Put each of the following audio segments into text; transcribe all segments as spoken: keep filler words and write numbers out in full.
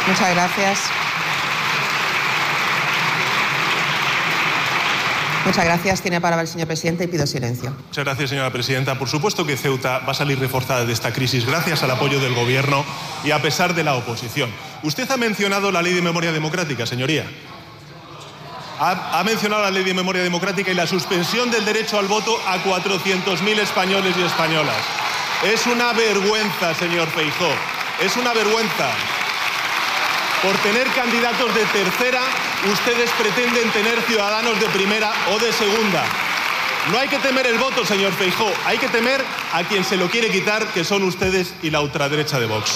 Muchas gracias. Muchas gracias. Tiene palabra el señor presidente y pido silencio. Muchas gracias, señora presidenta. Por supuesto que Ceuta va a salir reforzada de esta crisis gracias al apoyo del Gobierno y a pesar de la oposición. Usted ha mencionado la Ley de Memoria Democrática, señoría. Ha, ha mencionado la Ley de Memoria Democrática y la suspensión del derecho al voto a cuatrocientos mil españoles y españolas. Es una vergüenza, señor Feijóo. Es una vergüenza. Por tener candidatos de tercera, ustedes pretenden tener ciudadanos de primera o de segunda. No hay que temer el voto, señor Feijóo. Hay que temer a quien se lo quiere quitar, que son ustedes y la ultraderecha de Vox.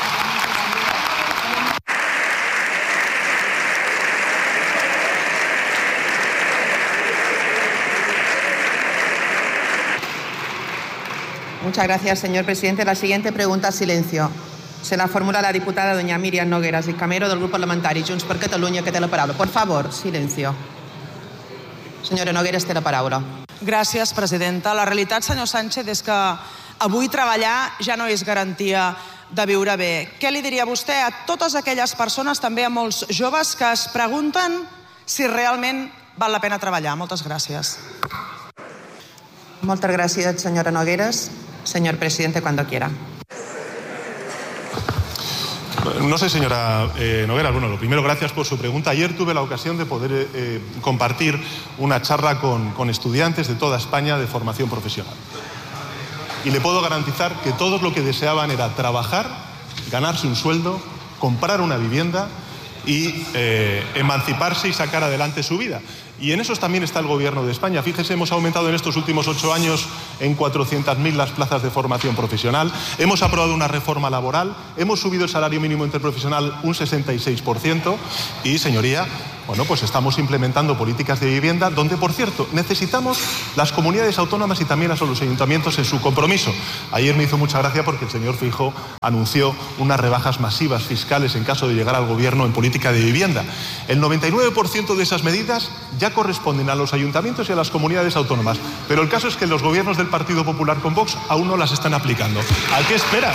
Muchas gracias, señor presidente. La siguiente pregunta, silencio. Se la formula la diputada doña Míriam Nogueras i Camero del grup parlamentari Junts per Catalunya, que té la paraula. Por favor, silencio. Senyora Nogueras, té la paraula. Gràcies, presidenta. La realitat, senyor Sánchez, és que avui treballar ja no és garantia de viure bé. Què li diria vostè a totes aquelles persones, també a molts joves, que es pregunten si realment val la pena treballar? Moltes gràcies. Moltes gràcies, senyora Nogueras. Señor presidente, cuando quiera. No sé, señora eh, Nogueras, bueno, lo primero, gracias por su pregunta. Ayer tuve la ocasión de poder eh, compartir una charla con, con estudiantes de toda España de formación profesional. Y le puedo garantizar que todos lo que deseaban era trabajar, ganarse un sueldo, comprar una vivienda y eh, emanciparse y sacar adelante su vida. Y en eso también está el Gobierno de España. Fíjese, hemos aumentado en estos últimos ocho años en cuatrocientas mil las plazas de formación profesional, hemos aprobado una reforma laboral, hemos subido el salario mínimo interprofesional un sesenta y seis por ciento y, señoría, bueno, pues estamos implementando políticas de vivienda donde, por cierto, necesitamos las comunidades autónomas y también a los ayuntamientos en su compromiso. Ayer me hizo mucha gracia porque el señor Feijóo anunció unas rebajas masivas fiscales en caso de llegar al Gobierno en política de vivienda. El noventa y nueve por ciento de esas medidas ya corresponden a los ayuntamientos y a las comunidades autónomas, pero el caso es que los gobiernos del Partido Popular con Vox aún no las están aplicando. ¿A qué espera?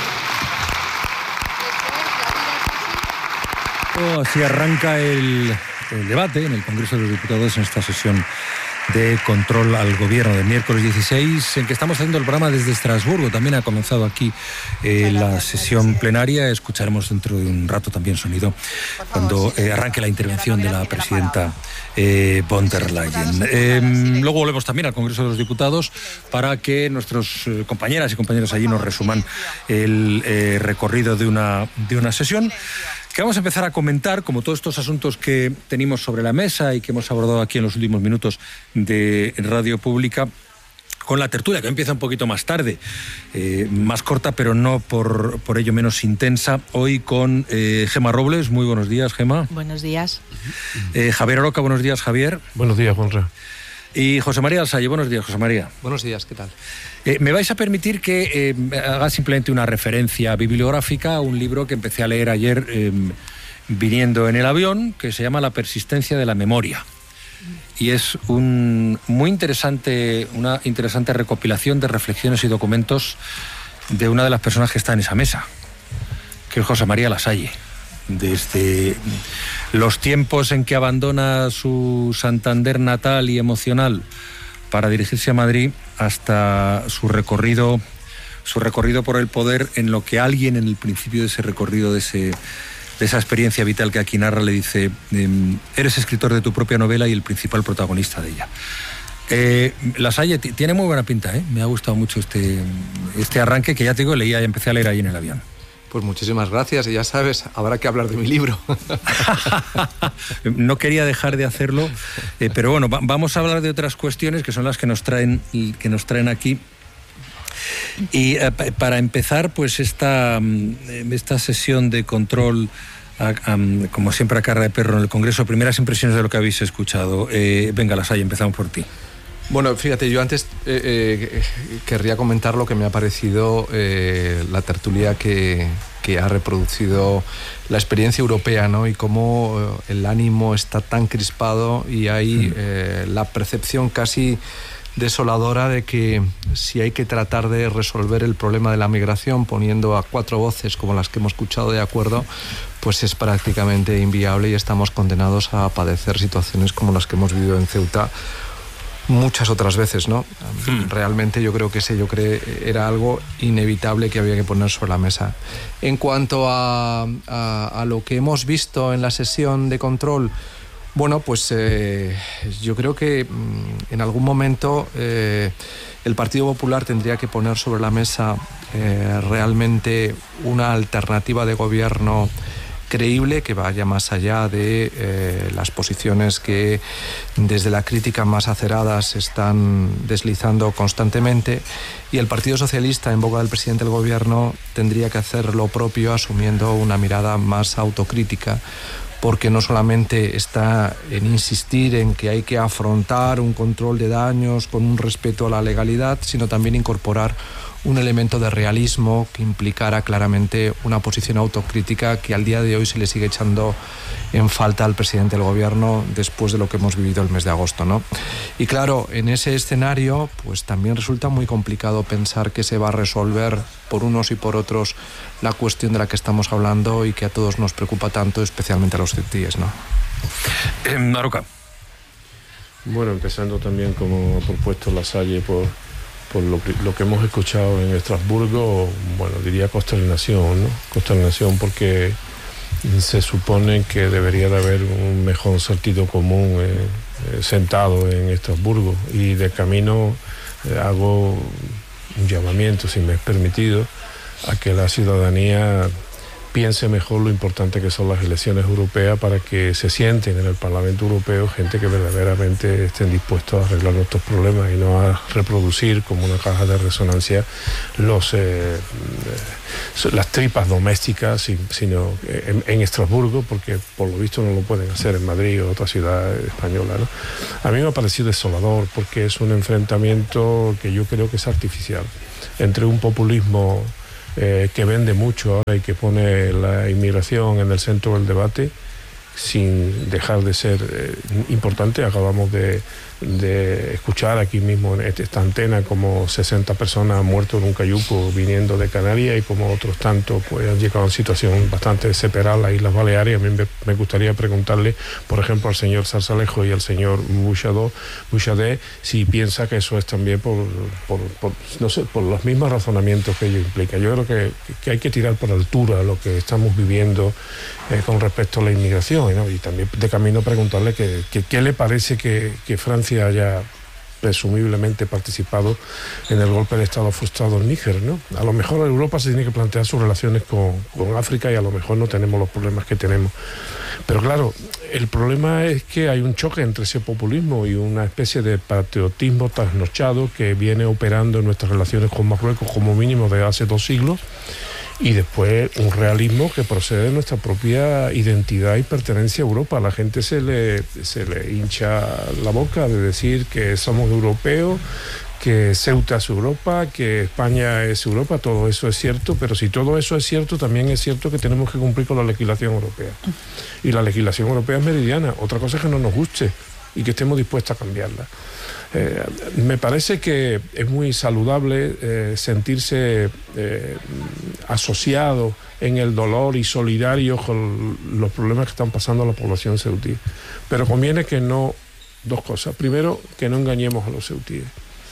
Así arranca el, el debate en el Congreso de los Diputados en esta sesión de control al Gobierno del miércoles dieciséis, en que estamos haciendo el programa desde Estrasburgo. También ha comenzado aquí eh, la sesión plenaria. Escucharemos dentro de un rato también sonido cuando eh, arranque la intervención de la presidenta eh, von der Leyen. Eh, luego volvemos también al Congreso de los Diputados para que nuestros eh, compañeras y compañeros allí nos resuman el eh, recorrido de una, de una sesión que vamos a empezar a comentar, como todos estos asuntos que tenemos sobre la mesa y que hemos abordado aquí en los últimos minutos de Radio Pública, con la tertulia, que empieza un poquito más tarde, eh, más corta, pero no por, por ello menos intensa. Hoy con eh, Gemma Robles. Muy buenos días, Gemma. Buenos días. Eh, Javier Oroca, buenos días, Javier. Buenos días, Juanra. Y José María Alsalle, buenos días, José María. Buenos días, ¿qué tal? Eh, me vais a permitir que eh, haga simplemente una referencia bibliográfica a un libro que empecé a leer ayer eh, viniendo en el avión, que se llama La persistencia de la memoria. Y es un muy interesante, una interesante recopilación de reflexiones y documentos de una de las personas que está en esa mesa, que es José María Lasalle. Desde los tiempos en que abandona su Santander natal y emocional para dirigirse a Madrid hasta su recorrido, su recorrido por el poder, en lo que alguien en el principio de ese recorrido, de, ese, de esa experiencia vital que aquí narra, le dice: eres escritor de tu propia novela y el principal protagonista de ella. Eh, Lasalle tiene muy buena pinta, ¿eh? Me ha gustado mucho este, este arranque, que ya te digo, leía y empecé a leer ahí en el avión. Pues muchísimas gracias, y ya sabes, habrá que hablar de mi libro. No quería dejar de hacerlo, eh, pero bueno, va, vamos a hablar de otras cuestiones que son las que nos traen, que nos traen aquí. Y eh, para empezar, pues esta, esta sesión de control, a, a, como siempre a cara de perro en el Congreso, primeras impresiones de lo que habéis escuchado. Eh, venga, Lasalle, empezamos por ti. Bueno, fíjate, yo antes eh, eh, querría comentar lo que me ha parecido eh, la tertulia que, que ha reproducido la experiencia europea, ¿no? Y cómo el ánimo está tan crispado y hay eh, la percepción casi desoladora de que si hay que tratar de resolver el problema de la migración poniendo a cuatro voces como las que hemos escuchado de acuerdo, pues es prácticamente inviable y estamos condenados a padecer situaciones como las que hemos vivido en Ceuta muchas otras veces, ¿no? Hmm. Realmente yo creo que ese yo creo era algo inevitable que había que poner sobre la mesa. En cuanto a, a, a lo que hemos visto en la sesión de control, bueno, pues eh, yo creo que mm, en algún momento eh, el Partido Popular tendría que poner sobre la mesa eh, realmente una alternativa de gobierno creíble que vaya más allá de eh, las posiciones que desde la crítica más acerada se están deslizando constantemente, y el Partido Socialista en boca del presidente del gobierno tendría que hacer lo propio asumiendo una mirada más autocrítica, porque no solamente está en insistir en que hay que afrontar un control de daños con un respeto a la legalidad, sino también incorporar un elemento de realismo que implicara claramente una posición autocrítica que al día de hoy se le sigue echando en falta al presidente del gobierno después de lo que hemos vivido el mes de agosto, ¿no? Y claro, en ese escenario pues también resulta muy complicado pensar que se va a resolver por unos y por otros la cuestión de la que estamos hablando y que a todos nos preocupa tanto, especialmente a los cetíes, ¿no? Eh, Maroca. Bueno, empezando también, como ha propuesto Lasalle, por, por lo, que, lo que hemos escuchado en Estrasburgo, bueno, diría consternación, ¿no? Consternación porque se supone que debería de haber un mejor sentido común eh, eh, sentado en Estrasburgo, y de camino eh, hago un llamamiento, si me es permitido, a que la ciudadanía piense mejor lo importante que son las elecciones europeas, para que se sienten en el Parlamento Europeo gente que verdaderamente estén dispuestos a arreglar nuestros problemas y no a reproducir como una caja de resonancia los eh, las tripas domésticas, sino en, en Estrasburgo, porque por lo visto no lo pueden hacer en Madrid o otra ciudad española, ¿no? A mí me ha parecido desolador, porque es un enfrentamiento que yo creo que es artificial entre un populismo Eh, que vende mucho ahora y que pone la inmigración en el centro del debate sin dejar de ser eh, importante. Acabamos de, de escuchar aquí mismo en esta antena como sesenta personas han muerto en un cayuco viniendo de Canarias, y como otros tantos pues han llegado en situación bastante desesperada a las Islas Baleares. A mí me, me gustaría preguntarle, por ejemplo, al señor Zarzalejo y al señor Bouchardet si piensa que eso es también por, por, por, no sé, por los mismos razonamientos que ello implica. Yo creo que, que hay que tirar por altura lo que estamos viviendo eh, con respecto a la inmigración, ¿no? Y también de camino preguntarle que, que, qué le parece que, que Francia haya presumiblemente participado en el golpe de Estado frustrado en Níger, ¿no? A lo mejor Europa se tiene que plantear sus relaciones con, con África, y a lo mejor no tenemos los problemas que tenemos. Pero claro, el problema es que hay un choque entre ese populismo y una especie de patriotismo trasnochado que viene operando en nuestras relaciones con Marruecos como mínimo desde hace dos siglos, y después un realismo que procede de nuestra propia identidad y pertenencia a Europa. A la gente se le, se le hincha la boca de decir que somos europeos, que Ceuta es Europa, que España es Europa. Todo eso es cierto, pero si todo eso es cierto, también es cierto que tenemos que cumplir con la legislación europea. Y la legislación europea es meridiana. Otra cosa es que no nos guste y que estemos dispuestos a cambiarla. Eh, me parece que es muy saludable eh, sentirse eh, asociado en el dolor y solidario con los problemas que están pasando a la población ceutí. Pero conviene que no, dos cosas. Primero, que no engañemos a los ceutíes.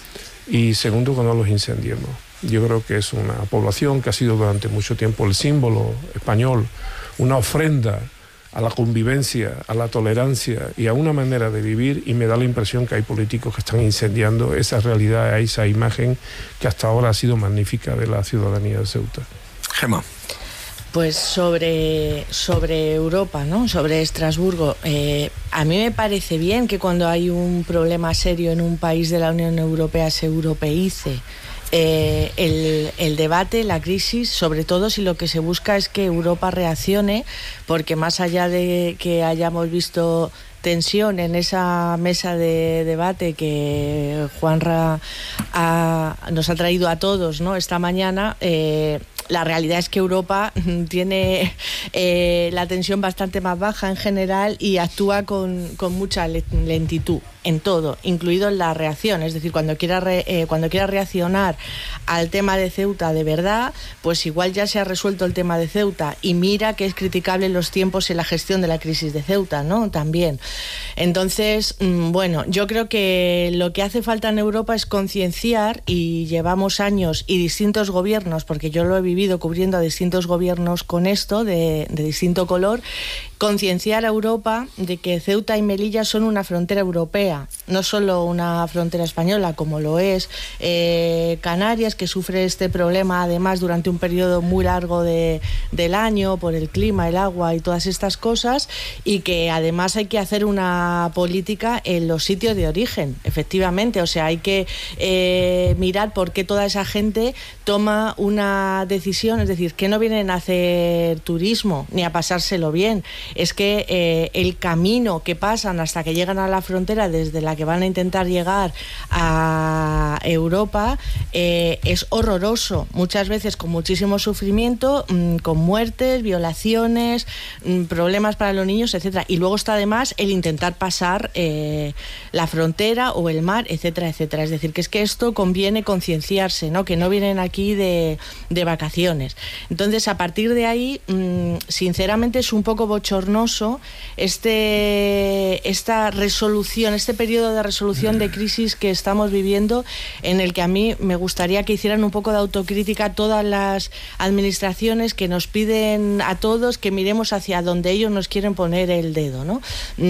Y segundo, que no los incendiemos. Yo creo que es una población que ha sido durante mucho tiempo el símbolo español, una ofrenda a la convivencia, a la tolerancia y a una manera de vivir, y me da la impresión que hay políticos que están incendiando esa realidad, esa imagen que hasta ahora ha sido magnífica de la ciudadanía de Ceuta. Gemma. Pues sobre, sobre Europa, ¿no? Sobre Estrasburgo, eh, a mí me parece bien que cuando hay un problema serio en un país de la Unión Europea se europeice Eh, el, el debate, la crisis, sobre todo si lo que se busca es que Europa reaccione, porque más allá de que hayamos visto tensión en esa mesa de debate que Juanra ha, nos ha traído a todos, ¿no?, esta mañana, eh, la realidad es que Europa tiene eh, la tensión bastante más baja en general y actúa con, con mucha lentitud. en todo, incluido en la reacción. Es decir, cuando quiera, re, eh, cuando quiera reaccionar al tema de Ceuta de verdad, pues igual ya se ha resuelto el tema de Ceuta y mira que es criticable los tiempos en la gestión de la crisis de Ceuta, ¿no? También. Entonces, bueno, yo creo que lo que hace falta en Europa es concienciar, y llevamos años y distintos gobiernos, porque yo lo he vivido cubriendo a distintos gobiernos con esto, de, de distinto color, concienciar a Europa de que Ceuta y Melilla son una frontera europea, no solo una frontera española, como lo es eh, Canarias, que sufre este problema además durante un periodo muy largo de, del año por el clima, el agua y todas estas cosas, y que además hay que hacer una política en los sitios de origen, efectivamente. O sea, hay que eh, mirar por qué toda esa gente toma una decisión, es decir, que no vienen a hacer turismo ni a pasárselo bien, es que eh, el camino que pasan hasta que llegan a la frontera, desde la que van a intentar llegar a Europa, eh, es horroroso, muchas veces con muchísimo sufrimiento, mmm, con muertes, violaciones, mmm, problemas para los niños, etcétera. Y luego está además el intentar pasar eh, la frontera o el mar, etcétera, etcétera. Es decir, que es que esto conviene concienciarse, ¿no? Que no vienen aquí de, de vacaciones. Entonces, a partir de ahí, mmm, sinceramente es un poco bochornoso este, esta resolución, este periodo de resolución de crisis que estamos viviendo, en el que a mí me gustaría que hicieran un poco de autocrítica todas las administraciones que nos piden a todos que miremos hacia donde ellos nos quieren poner el dedo, ¿no?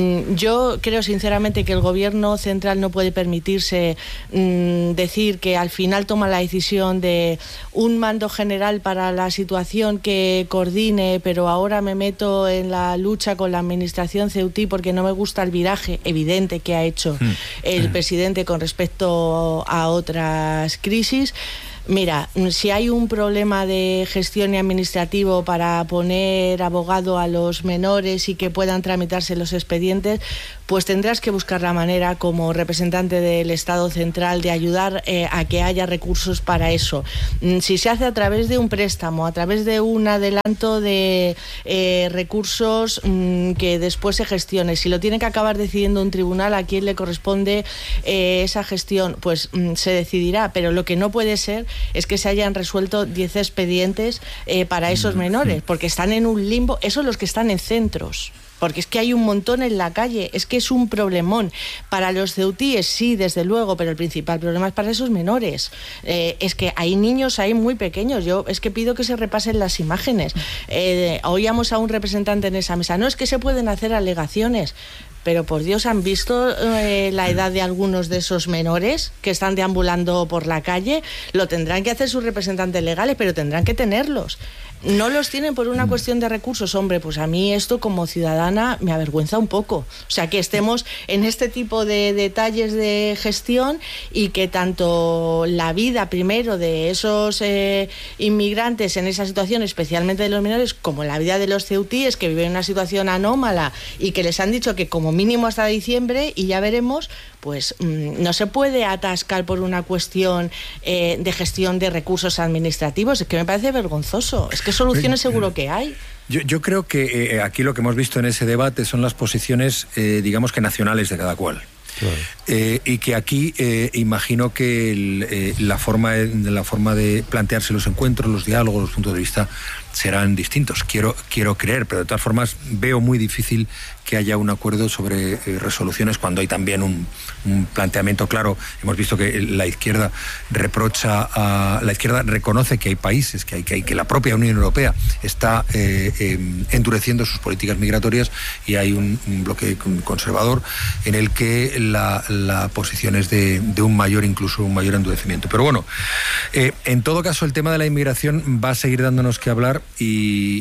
Yo creo sinceramente que el gobierno central no puede permitirse mmm, decir que al final toma la decisión de un mando general para la situación que coordine, pero ahora me meto en la lucha con la administración ceutí porque no me gusta el viraje evidente que ha hecho el presidente con respecto a otras crisis. Mira, si hay un problema de gestión y administrativo para poner abogado a los menores y que puedan tramitarse los expedientes, pues tendrás que buscar la manera como representante del Estado central de ayudar eh, a que haya recursos para eso. Si se hace a través de un préstamo, a través de un adelanto de eh, recursos mmm, que después se gestione, si lo tiene que acabar decidiendo un tribunal a quién le corresponde eh, esa gestión, pues mmm, se decidirá, pero lo que no puede ser es que se hayan resuelto diez expedientes eh, para esos menores, porque están en un limbo, esos los que están en centros. Porque es que hay un montón en la calle, es que es un problemón. Para los ceutíes sí, desde luego, pero el principal problema es para esos menores. Eh, es que hay niños ahí muy pequeños, yo es que pido que se repasen las imágenes. Eh, oíamos a un representante en esa mesa, no, es que se pueden hacer alegaciones. Pero por Dios, ¿han visto eh, la edad de algunos de esos menores que están deambulando por la calle? Lo tendrán que hacer sus representantes legales, pero tendrán que tenerlos. No los tienen por una cuestión de recursos. Hombre, pues a mí esto como ciudadana me avergüenza un poco. O sea, que estemos en este tipo de detalles de gestión y que tanto la vida primero de esos eh, inmigrantes en esa situación, especialmente de los menores, como la vida de los ceutíes que viven en una situación anómala y que les han dicho que como mínimo hasta diciembre y ya veremos, pues mmm, no se puede atascar por una cuestión eh, de gestión de recursos administrativos. Es que me parece vergonzoso. Es que soluciones seguro que hay. Yo, yo creo que eh, aquí lo que hemos visto en ese debate son las posiciones, eh, digamos que nacionales de cada cual. Claro. Eh, y que aquí eh, imagino que el, eh, la, forma de, la forma de plantearse los encuentros, los diálogos, los puntos de vista serán distintos. Quiero, quiero creer, pero de todas formas veo muy difícil que haya un acuerdo sobre eh, resoluciones cuando hay también un, un planteamiento claro. Hemos visto que la izquierda reprocha a la izquierda reconoce que hay países, que hay que, hay, que la propia Unión Europea está eh, eh, endureciendo sus políticas migratorias y hay un, un bloque conservador en el que la, la posición es de, de un mayor, incluso un mayor endurecimiento. Pero bueno, eh, en todo caso el tema de la inmigración va a seguir dándonos que hablar y,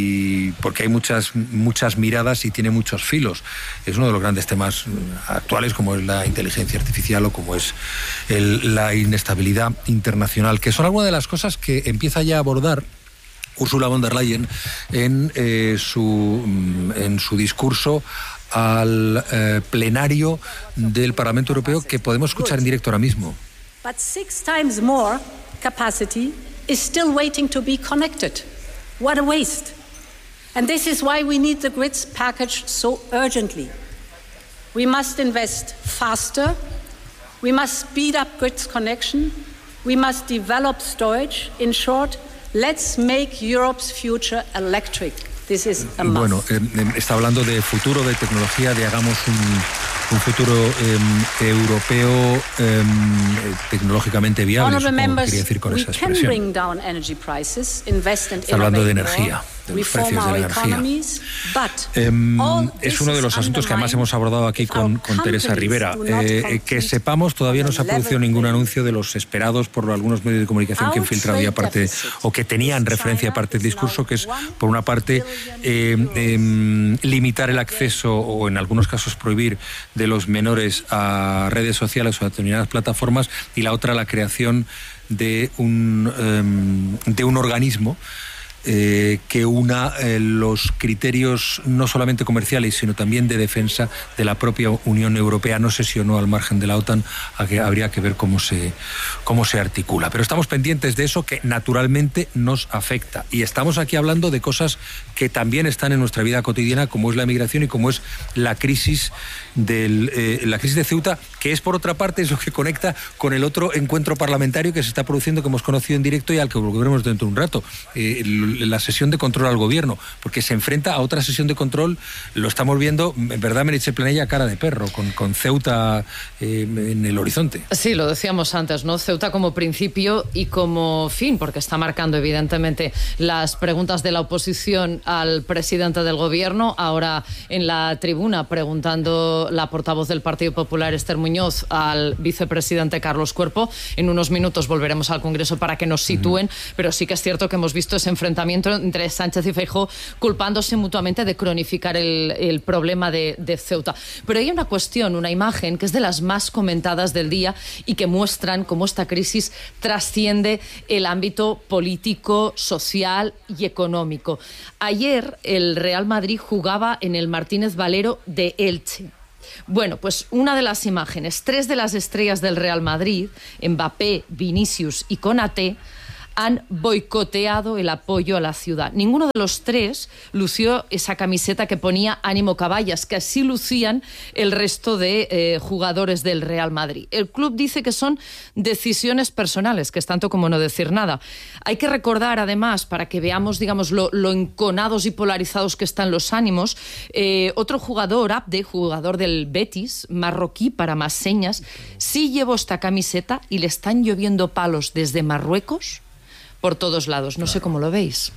y porque hay muchas, muchas miradas y tiene muchos filos. Es uno de los grandes temas actuales, como es la inteligencia artificial o como es el, la inestabilidad internacional, que son algunas de las cosas que empieza ya a abordar Ursula von der Leyen en, eh, su, en su discurso al eh, plenario del Parlamento Europeo, que podemos escuchar en directo ahora mismo. But six times more capacity is still waiting to be connected. What a waste. And this is why we need the grids package so urgently. We must invest faster. We must speed up grid connection. We must develop storage. In short, let's make Europe's future electric. This is a must. Bueno, eh, está hablando de futuro, de tecnología, de hagamos un, un futuro eh, europeo eh, tecnológicamente viable, supongo que quería decir con esa expresión. Está hablando de energía, de los precios de la energía. Eh, es uno de los asuntos que además hemos abordado aquí con, con Teresa Rivera. Eh, que sepamos, todavía no se ha producido ningún anuncio de los esperados por algunos medios de comunicación que han filtrado ya parte, o que tenían referencia a parte del discurso, que es, por una parte, eh, eh, limitar el acceso, o en algunos casos prohibir, de los menores a redes sociales o a determinadas plataformas, y la otra, la creación de un, eh, de un organismo Eh, que una eh, los criterios no solamente comerciales, sino también de defensa de la propia Unión Europea. No sé si o no al margen de la OTAN, a que habría que ver cómo se, cómo se articula. Pero estamos pendientes de eso, que naturalmente nos afecta. Y estamos aquí hablando de cosas que también están en nuestra vida cotidiana, como es la migración y como es la crisis, del, eh, la crisis de Ceuta, que es, por otra parte, es lo que conecta con el otro encuentro parlamentario que se está produciendo, que hemos conocido en directo y al que volveremos dentro de un rato. Eh, la sesión de control al gobierno, porque se enfrenta a otra sesión de control. Lo estamos viendo, en verdad, Meritxell Planella, cara de perro, con, con Ceuta eh, en el horizonte. Sí, lo decíamos antes, ¿no? Ceuta como principio y como fin, porque está marcando evidentemente las preguntas de la oposición al presidente del gobierno. Ahora en la tribuna preguntando la portavoz del Partido Popular, Esther Muñoz, al vicepresidente Carlos Cuerpo. En unos minutos volveremos al Congreso para que nos sitúen, uh-huh. pero sí que es cierto que hemos visto ese enfrentamiento entre Sánchez y Feijóo, culpándose mutuamente de cronificar el, el problema de, de Ceuta. Pero hay una cuestión, una imagen que es de las más comentadas del día y que muestran cómo esta crisis trasciende el ámbito político, social y económico. Ayer el Real Madrid jugaba en el Martínez Valero de Elche. Bueno, pues una de las imágenes, tres de las estrellas del Real Madrid, Mbappé, Vinicius y Konaté, han boicoteado el apoyo a la ciudad. Ninguno de los tres lució esa camiseta que ponía Ánimo Caballas, que así lucían el resto de eh, jugadores del Real Madrid. El club dice que son decisiones personales, que es tanto como no decir nada. Hay que recordar, además, para que veamos, digamos, lo, lo enconados y polarizados que están los ánimos, eh, otro jugador, Abde, jugador del Betis, marroquí para más señas, sí llevó esta camiseta y le están lloviendo palos desde Marruecos por todos lados. No claro. sé cómo lo veis.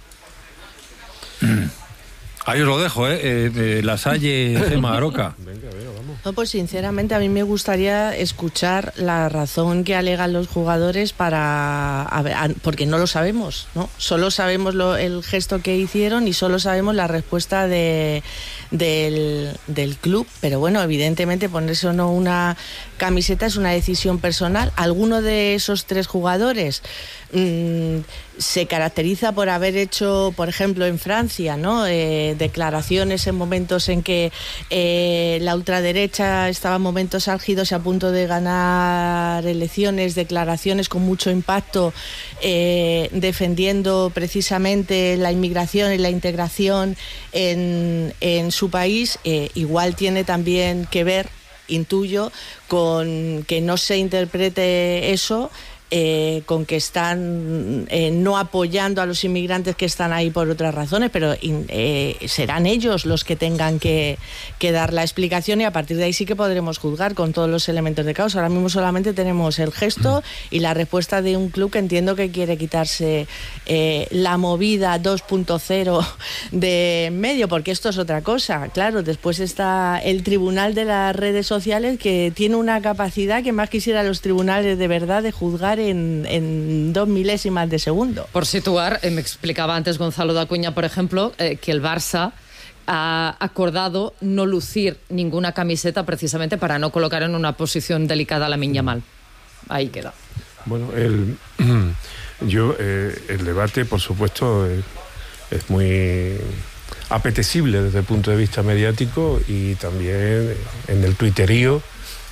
Ahí os lo dejo, ¿eh? eh, eh La Salle, Gemma, Aroca. Venga, venga, vamos. No, pues sinceramente a mí me gustaría escuchar la razón que alegan los jugadores para... A ver, a, porque no lo sabemos, ¿no? Solo sabemos lo, el gesto que hicieron y solo sabemos la respuesta de, del, del club. Pero bueno, evidentemente ponerse o no una camiseta es una decisión personal. Alguno de esos tres jugadores mmm, se caracteriza por haber hecho, por ejemplo, en Francia, ¿no? Eh, declaraciones en momentos en que eh, la ultraderecha estaba en momentos álgidos y a punto de ganar elecciones, declaraciones con mucho impacto eh, defendiendo precisamente la inmigración y la integración en, en su país. Eh, igual tiene también que ver, intuyo, con que no se interprete eso Eh, con que están eh, no apoyando a los inmigrantes que están ahí por otras razones, pero eh, serán ellos los que tengan que, que dar la explicación y a partir de ahí sí que podremos juzgar con todos los elementos de causa. Ahora mismo solamente tenemos el gesto y la respuesta de un club que entiendo que quiere quitarse eh, la movida dos punto cero de en medio, porque esto es otra cosa. Claro, después está el tribunal de las redes sociales, que tiene una capacidad que más quisiera los tribunales de verdad de juzgar En, en dos milésimas de segundo. Por situar, eh, me explicaba antes Gonzalo da Cuña, por ejemplo, eh, que el Barça ha acordado no lucir ninguna camiseta precisamente para no colocar en una posición delicada a Lamine Yamal. Ahí queda. Bueno, el, yo, eh, el debate, por supuesto, eh, es muy apetecible desde el punto de vista mediático y también en el tuiterío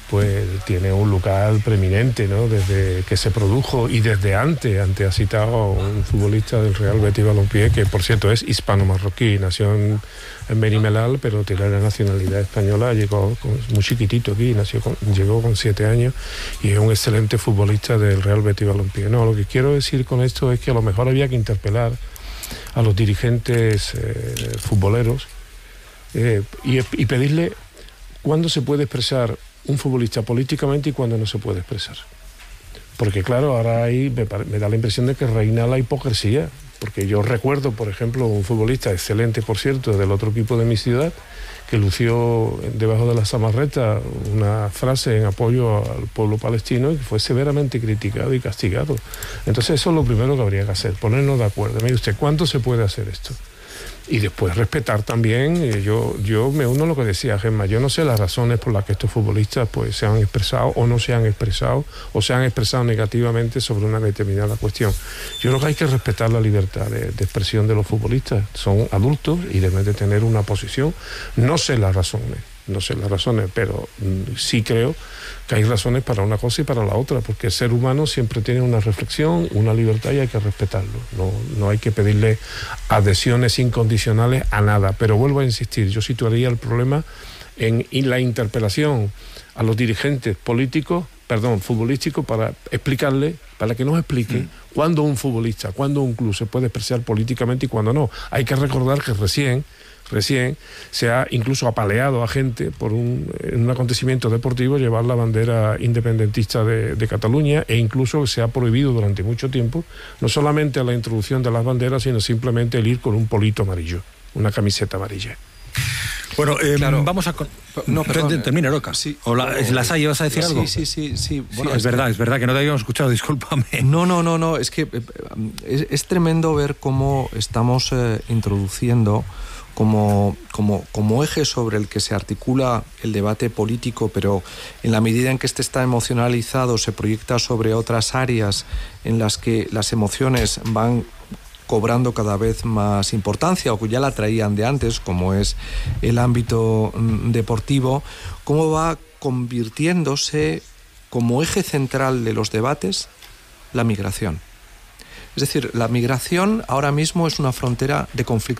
pues tiene un lugar preeminente, ¿no? Desde que se produjo y desde antes. Antes ha citado a un futbolista del Real Betis Balompié, que por cierto es hispano-marroquí, nació en, en Benimelal, pero tiene la nacionalidad española, llegó con, muy chiquitito aquí, nació con, llegó con siete años y es un excelente futbolista del Real Betis Balompié. No, lo que quiero decir con esto es que a lo mejor había que interpelar a los dirigentes eh, futboleros eh, y, y pedirle cuándo se puede expresar un futbolista políticamente y cuándo no se puede expresar. Porque claro, ahora ahí me, me da la impresión de que reina la hipocresía, porque yo recuerdo, por ejemplo, un futbolista excelente, por cierto, del otro equipo de mi ciudad, que lució debajo de la zamarreta una frase en apoyo al pueblo palestino y que fue severamente criticado y castigado. Entonces eso es lo primero que habría que hacer, ponernos de acuerdo. Mire usted, ¿cuánto se puede hacer esto? Y después respetar también, eh, yo, yo me uno a lo que decía Gemma, yo no sé las razones por las que estos futbolistas pues, se han expresado o no se han expresado o se han expresado negativamente sobre una determinada cuestión. Yo creo que hay que respetar la libertad de, de expresión de los futbolistas, son adultos y deben de tener una posición. No sé las razones, no sé las razones, pero mm, sí creo que hay razones para una cosa y para la otra, porque el ser humano siempre tiene una reflexión, una libertad y hay que respetarlo. No, no hay que pedirle adhesiones incondicionales a nada. Pero vuelvo a insistir, yo situaría el problema en, en la interpelación a los dirigentes políticos, perdón, futbolísticos, para explicarle, para que nos explique mm. cuándo un futbolista, cuándo un club se puede expresar políticamente y cuándo no. Hay que recordar que recién Recién se ha incluso apaleado a gente por un, en un acontecimiento deportivo llevar la bandera independentista de, de Cataluña, e incluso se ha prohibido durante mucho tiempo no solamente la introducción de las banderas, sino simplemente el ir con un polito amarillo, una camiseta amarilla. Bueno, eh, claro. vamos a... Con... No, perdón. Termina, Roca. Sí. ¿O la, la Salle, vas a decir sí, algo? Sí, sí, sí. Bueno, sí, es verdad, que... es verdad que no te habíamos escuchado, discúlpame. No, no, no, no, es que es, es tremendo ver cómo estamos eh, introduciendo Como, como, como eje sobre el que se articula el debate político, pero en la medida en que este está emocionalizado se proyecta sobre otras áreas en las que las emociones van cobrando cada vez más importancia, o que ya la traían de antes, como es el ámbito mm, deportivo, cómo va convirtiéndose como eje central de los debates la migración. Es decir, la migración ahora mismo es una frontera de conflicto